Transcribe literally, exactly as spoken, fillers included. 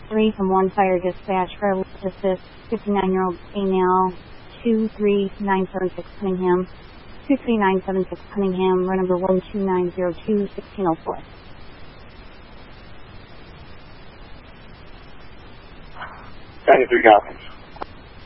three from One Fire Dispatch for assist, fifty-nine-year-old female, two three nine seven six Cunningham, two three nine seven six Cunningham, row number one two nine zero two, sixteen oh four. ninety-three copies.